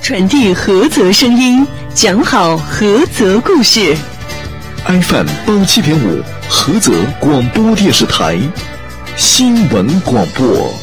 传递菏泽声音，讲好菏泽故事。 FM 87.5，菏泽广播电视台新闻广播。